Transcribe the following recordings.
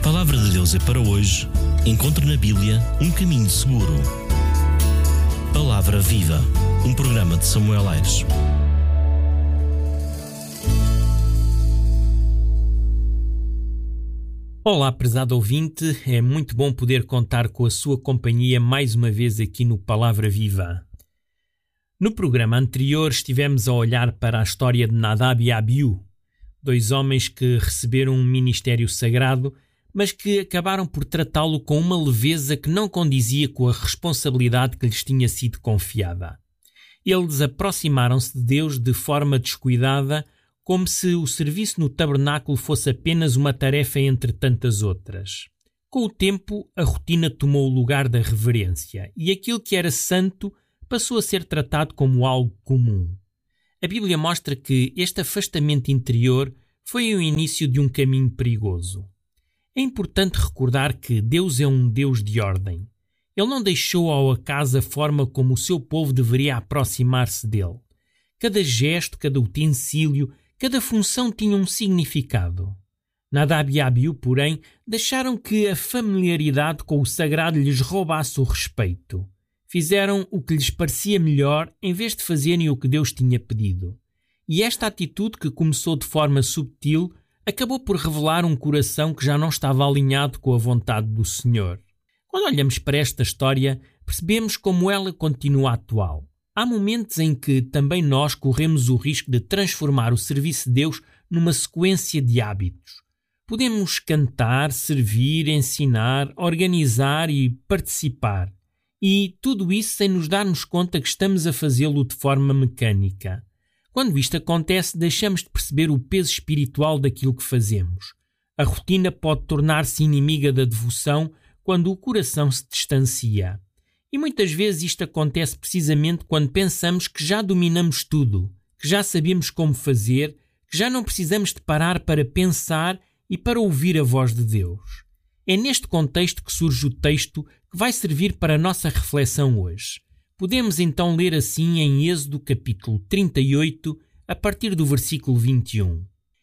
Palavra de Deus é para hoje. Encontre na Bíblia um caminho seguro. Palavra Viva, um programa de Samuel Aires. Olá, prezado ouvinte, é muito bom poder contar com a sua companhia mais uma vez aqui no Palavra Viva. No programa anterior estivemos a olhar para a história de Nadab e Abiú, dois homens que receberam um ministério sagrado, mas que acabaram por tratá-lo com uma leveza que não condizia com a responsabilidade que lhes tinha sido confiada. Eles aproximaram-se de Deus de forma descuidada, como se o serviço no tabernáculo fosse apenas uma tarefa entre tantas outras. Com o tempo, a rotina tomou o lugar da reverência e aquilo que era santo passou a ser tratado como algo comum. A Bíblia mostra que este afastamento interior foi o início de um caminho perigoso. É importante recordar que Deus é um Deus de ordem. Ele não deixou ao acaso a forma como o seu povo deveria aproximar-se dele. Cada gesto, cada utensílio, cada função tinha um significado. Nadab e Abiú, porém, deixaram que a familiaridade com o sagrado lhes roubasse o respeito. Fizeram o que lhes parecia melhor em vez de fazerem o que Deus tinha pedido. E esta atitude, que começou de forma subtil, acabou por revelar um coração que já não estava alinhado com a vontade do Senhor. Quando olhamos para esta história, percebemos como ela continua atual. Há momentos em que também nós corremos o risco de transformar o serviço de Deus numa sequência de hábitos. Podemos cantar, servir, ensinar, organizar e participar. E tudo isso sem nos darmos conta que estamos a fazê-lo de forma mecânica. Quando isto acontece, deixamos de perceber o peso espiritual daquilo que fazemos. A rotina pode tornar-se inimiga da devoção quando o coração se distancia. E muitas vezes isto acontece precisamente quando pensamos que já dominamos tudo, que já sabemos como fazer, que já não precisamos de parar para pensar e para ouvir a voz de Deus. É neste contexto que surge o texto que vai servir para a nossa reflexão hoje. Podemos então ler assim em Êxodo capítulo 38, a partir do versículo 21.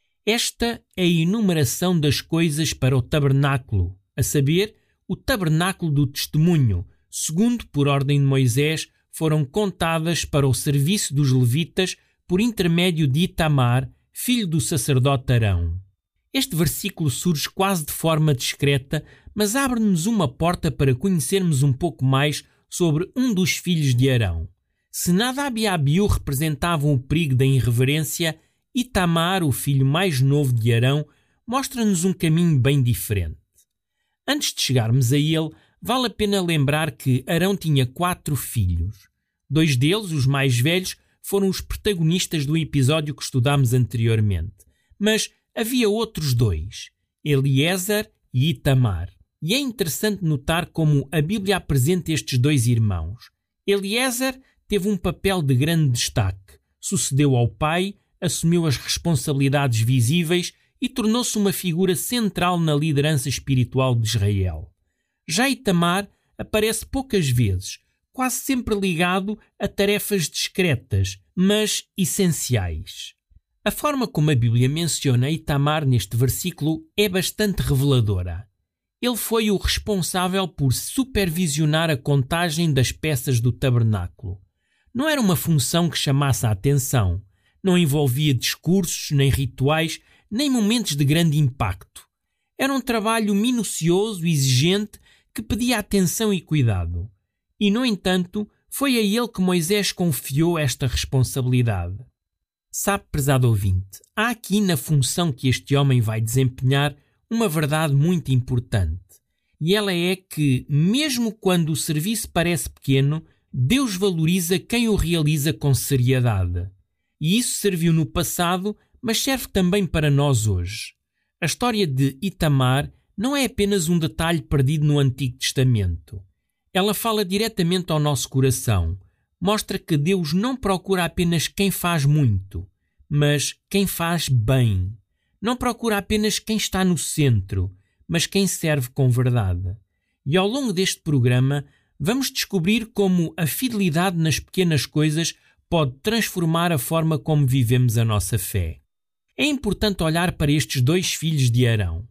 Esta é a enumeração das coisas para o tabernáculo, a saber, o tabernáculo do testemunho, segundo por ordem de Moisés, foram contadas para o serviço dos levitas por intermédio de Itamar, filho do sacerdote Arão. Este versículo surge quase de forma discreta, mas abre-nos uma porta para conhecermos um pouco mais sobre um dos filhos de Arão. Se Nadab e Abiú representavam o perigo da irreverência, Itamar, o filho mais novo de Arão, mostra-nos um caminho bem diferente. Antes de chegarmos a ele, vale a pena lembrar que Arão tinha 4 filhos. 2 deles, os mais velhos, foram os protagonistas do episódio que estudámos anteriormente. Mas havia outros 2, Eliezer e Itamar. E é interessante notar como a Bíblia apresenta estes 2 irmãos. Eliezer teve um papel de grande destaque, sucedeu ao pai, assumiu as responsabilidades visíveis e tornou-se uma figura central na liderança espiritual de Israel. Já Itamar aparece poucas vezes, quase sempre ligado a tarefas discretas, mas essenciais. A forma como a Bíblia menciona Itamar neste versículo é bastante reveladora. Ele foi o responsável por supervisionar a contagem das peças do tabernáculo. Não era uma função que chamasse a atenção. Não envolvia discursos, nem rituais, nem momentos de grande impacto. Era um trabalho minucioso e exigente que pedia atenção e cuidado. E, no entanto, foi a ele que Moisés confiou esta responsabilidade. Sabe, prezado ouvinte, há aqui na função que este homem vai desempenhar uma verdade muito importante. E ela é que, mesmo quando o serviço parece pequeno, Deus valoriza quem o realiza com seriedade. E isso serviu no passado, mas serve também para nós hoje. A história de Itamar não é apenas um detalhe perdido no Antigo Testamento. Ela fala diretamente ao nosso coração. Mostra que Deus não procura apenas quem faz muito, mas quem faz bem. Não procura apenas quem está no centro, mas quem serve com verdade. E ao longo deste programa, vamos descobrir como a fidelidade nas pequenas coisas pode transformar a forma como vivemos a nossa fé. É importante olhar para estes 2 filhos de Arão.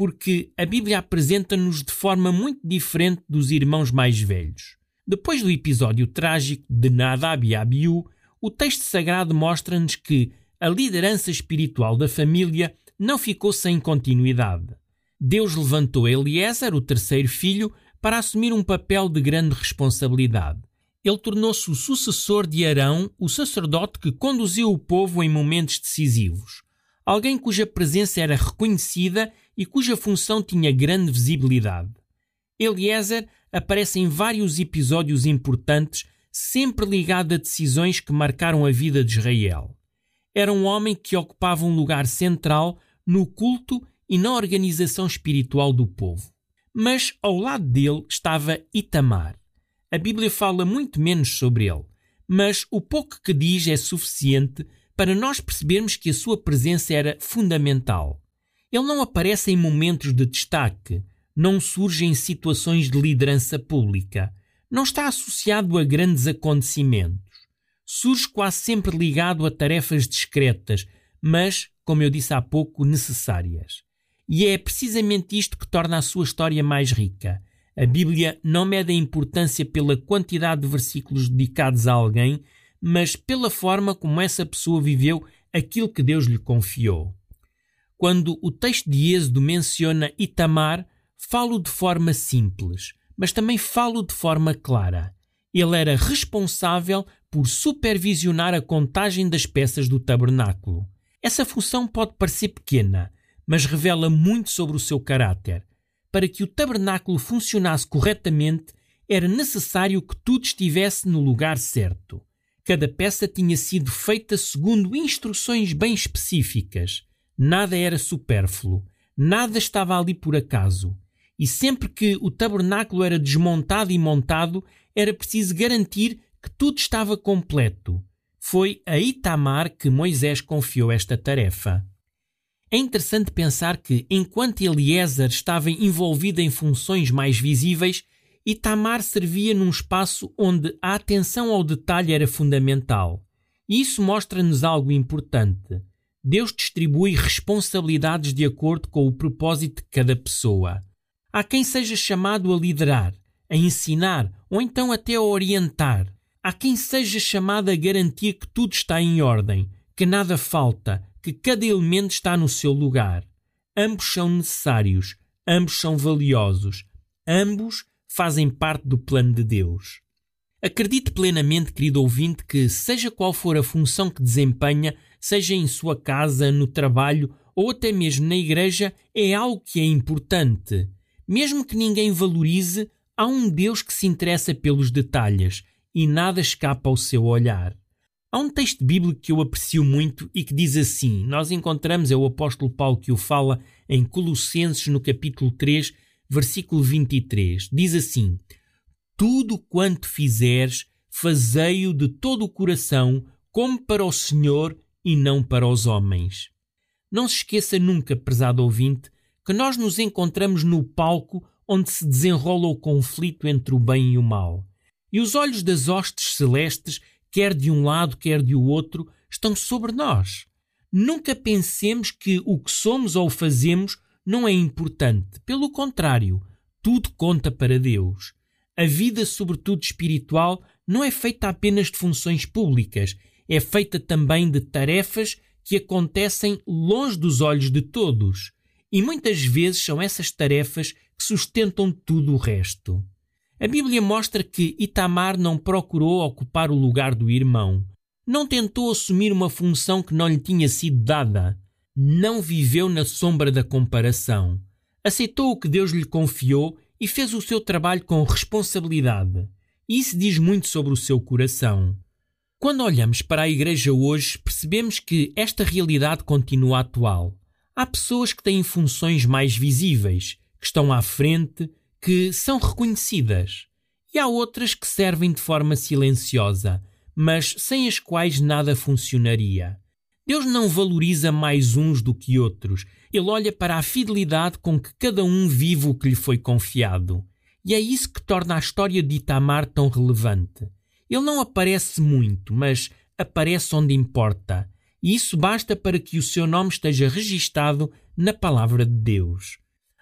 porque a Bíblia apresenta-nos de forma muito diferente dos irmãos mais velhos. Depois do episódio trágico de Nadab e Abiú, o texto sagrado mostra-nos que a liderança espiritual da família não ficou sem continuidade. Deus levantou Eliezer, o terceiro filho, para assumir um papel de grande responsabilidade. Ele tornou-se o sucessor de Arão, o sacerdote que conduziu o povo em momentos decisivos. Alguém cuja presença era reconhecida e cuja função tinha grande visibilidade. Eliezer aparece em vários episódios importantes, sempre ligado a decisões que marcaram a vida de Israel. Era um homem que ocupava um lugar central no culto e na organização espiritual do povo. Mas ao lado dele estava Itamar. A Bíblia fala muito menos sobre ele, mas o pouco que diz é suficiente para nós percebermos que a sua presença era fundamental. Ele não aparece em momentos de destaque, não surge em situações de liderança pública, não está associado a grandes acontecimentos. Surge quase sempre ligado a tarefas discretas, mas, como eu disse há pouco, necessárias. E é precisamente isto que torna a sua história mais rica. A Bíblia não mede a importância pela quantidade de versículos dedicados a alguém, mas pela forma como essa pessoa viveu aquilo que Deus lhe confiou. Quando o texto de Êxodo menciona Itamar, falo de forma simples, mas também falo de forma clara. Ele era responsável por supervisionar a contagem das peças do tabernáculo. Essa função pode parecer pequena, mas revela muito sobre o seu caráter. Para que o tabernáculo funcionasse corretamente, era necessário que tudo estivesse no lugar certo. Cada peça tinha sido feita segundo instruções bem específicas. Nada era supérfluo, nada estava ali por acaso. E sempre que o tabernáculo era desmontado e montado, era preciso garantir que tudo estava completo. Foi a Itamar que Moisés confiou esta tarefa. É interessante pensar que, enquanto Eliezer estava envolvido em funções mais visíveis, Itamar servia num espaço onde a atenção ao detalhe era fundamental. E isso mostra-nos algo importante. Deus distribui responsabilidades de acordo com o propósito de cada pessoa. Há quem seja chamado a liderar, a ensinar ou então até a orientar. Há quem seja chamado a garantir que tudo está em ordem, que nada falta, que cada elemento está no seu lugar. Ambos são necessários, ambos são valiosos, ambos fazem parte do plano de Deus. Acredite plenamente, querido ouvinte, que seja qual for a função que desempenha, seja em sua casa, no trabalho ou até mesmo na igreja, é algo que é importante. Mesmo que ninguém valorize, há um Deus que se interessa pelos detalhes e nada escapa ao seu olhar. Há um texto bíblico que eu aprecio muito e que diz assim, nós encontramos, é o apóstolo Paulo que o fala em Colossenses no capítulo 3, versículo 23. Diz assim: tudo quanto fizeres, fazei-o de todo o coração, como para o Senhor e não para os homens. Não se esqueça nunca, prezado ouvinte, que nós nos encontramos no palco onde se desenrola o conflito entre o bem e o mal. E os olhos das hostes celestes, quer de um lado, quer de outro, estão sobre nós. Nunca pensemos que o que somos ou fazemos não é importante. Pelo contrário, tudo conta para Deus. A vida, sobretudo espiritual, não é feita apenas de funções públicas, é feita também de tarefas que acontecem longe dos olhos de todos. E muitas vezes são essas tarefas que sustentam tudo o resto. A Bíblia mostra que Itamar não procurou ocupar o lugar do irmão. Não tentou assumir uma função que não lhe tinha sido dada. Não viveu na sombra da comparação. Aceitou o que Deus lhe confiou e fez o seu trabalho com responsabilidade. E isso diz muito sobre o seu coração. Quando olhamos para a igreja hoje, percebemos que esta realidade continua atual. Há pessoas que têm funções mais visíveis, que estão à frente, que são reconhecidas. E há outras que servem de forma silenciosa, mas sem as quais nada funcionaria. Deus não valoriza mais uns do que outros. Ele olha para a fidelidade com que cada um vive o que lhe foi confiado. E é isso que torna a história de Itamar tão relevante. Ele não aparece muito, mas aparece onde importa. E isso basta para que o seu nome esteja registado na palavra de Deus.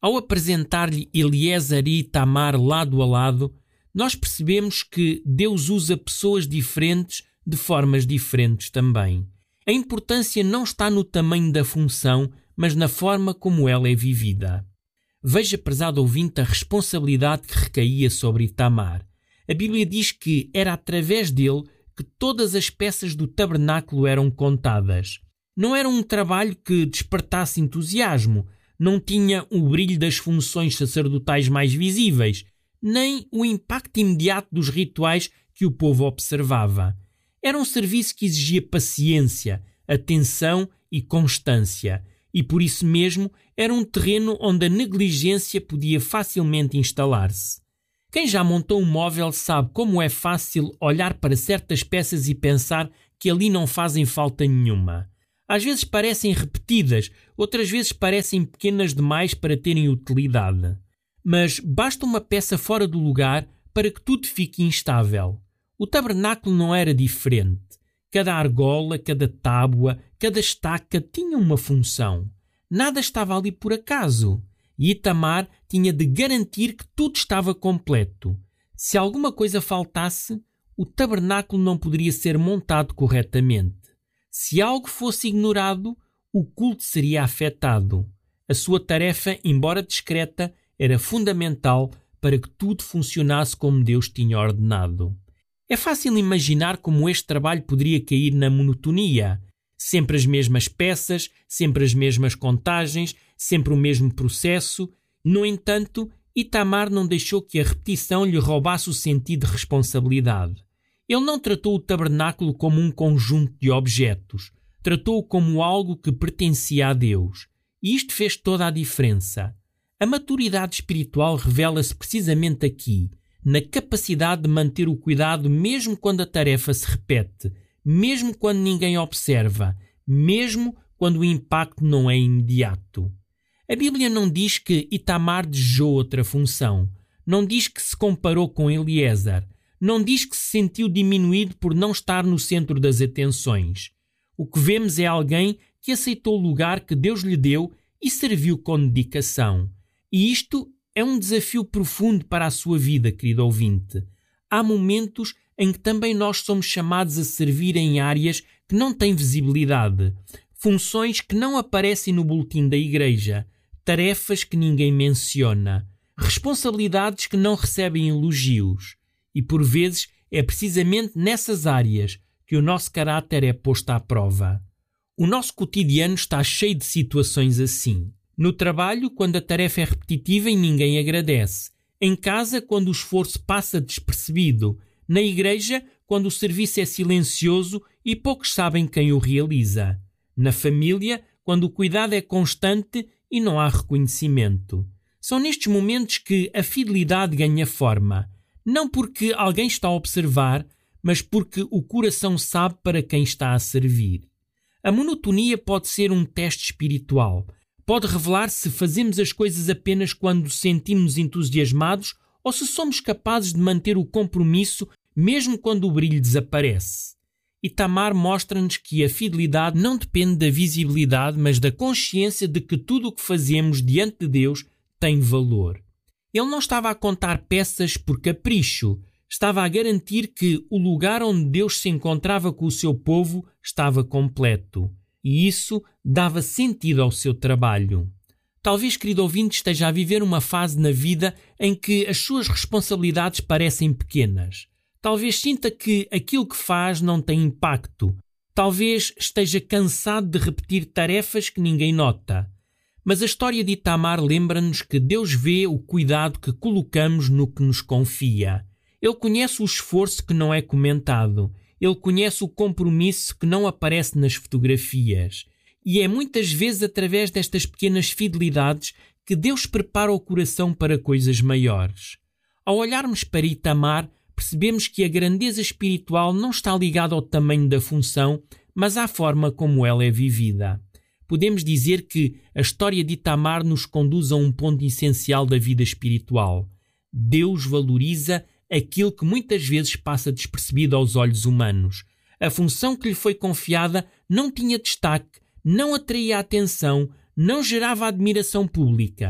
Ao apresentar-lhe Eliezer e Itamar lado a lado, nós percebemos que Deus usa pessoas diferentes de formas diferentes também. A importância não está no tamanho da função, mas na forma como ela é vivida. Veja, prezado ouvinte, a responsabilidade que recaía sobre Itamar. A Bíblia diz que era através dele que todas as peças do tabernáculo eram contadas. Não era um trabalho que despertasse entusiasmo, não tinha o brilho das funções sacerdotais mais visíveis, nem o impacto imediato dos rituais que o povo observava. Era um serviço que exigia paciência, atenção e constância, e por isso mesmo era um terreno onde a negligência podia facilmente instalar-se. Quem já montou um móvel sabe como é fácil olhar para certas peças e pensar que ali não fazem falta nenhuma. Às vezes parecem repetidas, outras vezes parecem pequenas demais para terem utilidade. Mas basta uma peça fora do lugar para que tudo fique instável. O tabernáculo não era diferente. Cada argola, cada tábua, cada estaca tinha uma função. Nada estava ali por acaso. E Itamar tinha de garantir que tudo estava completo. Se alguma coisa faltasse, o tabernáculo não poderia ser montado corretamente. Se algo fosse ignorado, o culto seria afetado. A sua tarefa, embora discreta, era fundamental para que tudo funcionasse como Deus tinha ordenado. É fácil imaginar como este trabalho poderia cair na monotonia. Sempre as mesmas peças, sempre as mesmas contagens, sempre o mesmo processo. No entanto, Itamar não deixou que a repetição lhe roubasse o sentido de responsabilidade. Ele não tratou o tabernáculo como um conjunto de objetos. Tratou-o como algo que pertencia a Deus. E isto fez toda a diferença. A maturidade espiritual revela-se precisamente aqui, na capacidade de manter o cuidado mesmo quando a tarefa se repete, mesmo quando ninguém observa, mesmo quando o impacto não é imediato. A Bíblia não diz que Itamar desejou outra função, não diz que se comparou com Eliezer, não diz que se sentiu diminuído por não estar no centro das atenções. O que vemos é alguém que aceitou o lugar que Deus lhe deu e serviu com dedicação. E isto é um desafio profundo para a sua vida, querido ouvinte. Há momentos em que também nós somos chamados a servir em áreas que não têm visibilidade, funções que não aparecem no boletim da igreja, tarefas que ninguém menciona, responsabilidades que não recebem elogios. E por vezes é precisamente nessas áreas que o nosso caráter é posto à prova. O nosso cotidiano está cheio de situações assim. No trabalho, quando a tarefa é repetitiva e ninguém agradece. Em casa, quando o esforço passa despercebido. Na igreja, quando o serviço é silencioso e poucos sabem quem o realiza. Na família, quando o cuidado é constante e não há reconhecimento. São nestes momentos que a fidelidade ganha forma. Não porque alguém está a observar, mas porque o coração sabe para quem está a servir. A monotonia pode ser um teste espiritual. Pode revelar se fazemos as coisas apenas quando sentimos entusiasmados ou se somos capazes de manter o compromisso mesmo quando o brilho desaparece. Itamar mostra-nos que a fidelidade não depende da visibilidade, mas da consciência de que tudo o que fazemos diante de Deus tem valor. Ele não estava a contar peças por capricho, estava a garantir que o lugar onde Deus se encontrava com o seu povo estava completo. E isso dava sentido ao seu trabalho. Talvez, querido ouvinte, esteja a viver uma fase na vida em que as suas responsabilidades parecem pequenas. Talvez sinta que aquilo que faz não tem impacto. Talvez esteja cansado de repetir tarefas que ninguém nota. Mas a história de Itamar lembra-nos que Deus vê o cuidado que colocamos no que nos confia. Ele conhece o esforço que não é comentado. Ele conhece o compromisso que não aparece nas fotografias. E é muitas vezes através destas pequenas fidelidades que Deus prepara o coração para coisas maiores. Ao olharmos para Itamar, percebemos que a grandeza espiritual não está ligada ao tamanho da função, mas à forma como ela é vivida. Podemos dizer que a história de Itamar nos conduz a um ponto essencial da vida espiritual. Deus valoriza aquilo que muitas vezes passa despercebido aos olhos humanos. A função que lhe foi confiada não tinha destaque, não atraía a atenção, não gerava admiração pública,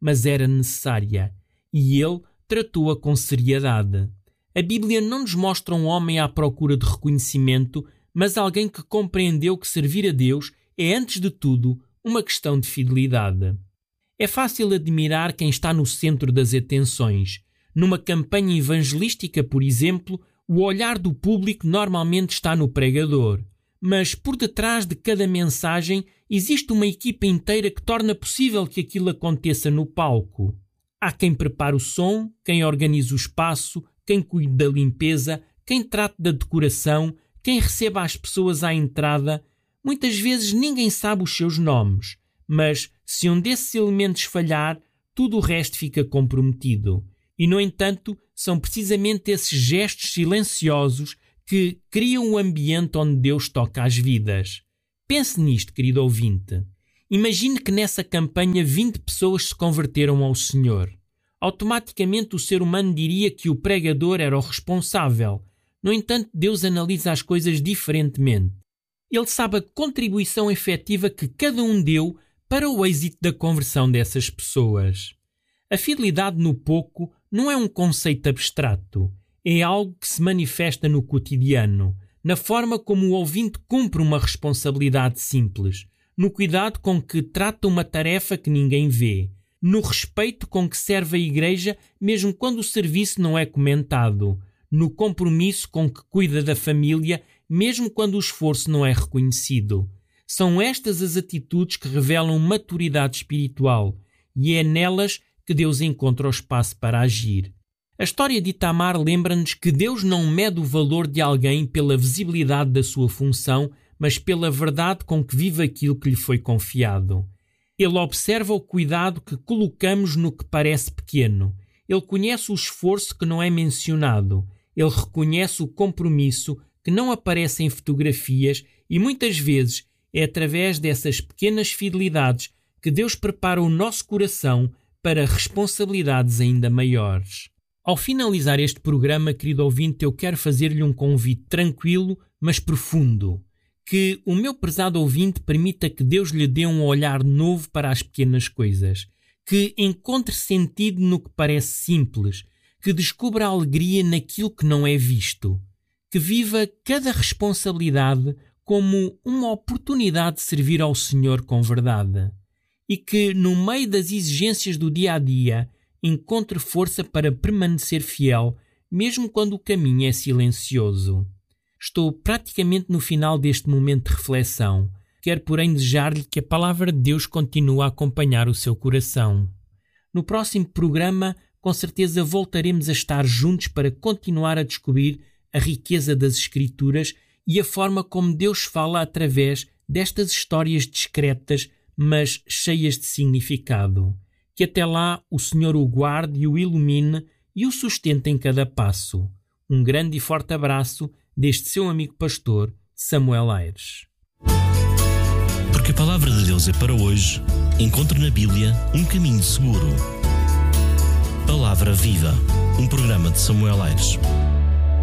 mas era necessária, e ele tratou-a com seriedade. A Bíblia não nos mostra um homem à procura de reconhecimento, mas alguém que compreendeu que servir a Deus é, antes de tudo, uma questão de fidelidade. É fácil admirar quem está no centro das atenções. Numa campanha evangelística, por exemplo, o olhar do público normalmente está no pregador. Mas por detrás de cada mensagem existe uma equipa inteira que torna possível que aquilo aconteça no palco. Há quem prepare o som, quem organiza o espaço, quem cuide da limpeza, quem trate da decoração, quem receba as pessoas à entrada. Muitas vezes ninguém sabe os seus nomes, mas se um desses elementos falhar, tudo o resto fica comprometido. E, no entanto, são precisamente esses gestos silenciosos que criam o ambiente onde Deus toca as vidas. Pense nisto, querido ouvinte. Imagine que nessa campanha 20 pessoas se converteram ao Senhor. Automaticamente o ser humano diria que o pregador era o responsável. No entanto, Deus analisa as coisas diferentemente. Ele sabe a contribuição efetiva que cada um deu para o êxito da conversão dessas pessoas. A fidelidade no pouco não é um conceito abstrato. É algo que se manifesta no cotidiano, na forma como o ouvinte cumpre uma responsabilidade simples, no cuidado com que trata uma tarefa que ninguém vê, no respeito com que serve a igreja mesmo quando o serviço não é comentado, no compromisso com que cuida da família mesmo quando o esforço não é reconhecido. São estas as atitudes que revelam maturidade espiritual, e é nelas que Deus encontra o espaço para agir. A história de Itamar lembra-nos que Deus não mede o valor de alguém pela visibilidade da sua função, mas pela verdade com que vive aquilo que lhe foi confiado. Ele observa o cuidado que colocamos no que parece pequeno. Ele conhece o esforço que não é mencionado. Ele reconhece o compromisso que não aparece em fotografias e muitas vezes é através dessas pequenas fidelidades que Deus prepara o nosso coração para responsabilidades ainda maiores. Ao finalizar este programa, querido ouvinte, eu quero fazer-lhe um convite tranquilo, mas profundo. Que o meu prezado ouvinte permita que Deus lhe dê um olhar novo para as pequenas coisas. Que encontre sentido no que parece simples. Que descubra alegria naquilo que não é visto. Que viva cada responsabilidade como uma oportunidade de servir ao Senhor com verdade. E que, no meio das exigências do dia a dia, encontre força para permanecer fiel, mesmo quando o caminho é silencioso. Estou praticamente no final deste momento de reflexão. Quero, porém, desejar-lhe que a palavra de Deus continue a acompanhar o seu coração. No próximo programa, com certeza voltaremos a estar juntos para continuar a descobrir a riqueza das Escrituras e a forma como Deus fala através destas histórias discretas, mas cheias de significado. Que até lá o Senhor o guarde e o ilumine e o sustente em cada passo. Um grande e forte abraço deste seu amigo pastor, Samuel Aires. Porque a palavra de Deus é para hoje, encontre na Bíblia um caminho seguro. Palavra Viva, um programa de Samuel Aires.